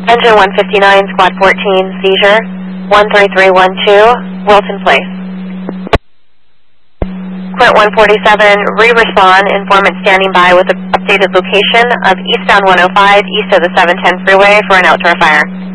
Engine 159, Squad 14, seizure, 13312, Wilson Place. Quint 147, re-respond, informant standing by with an updated location of eastbound 105 east of the 710 freeway for an outdoor fire.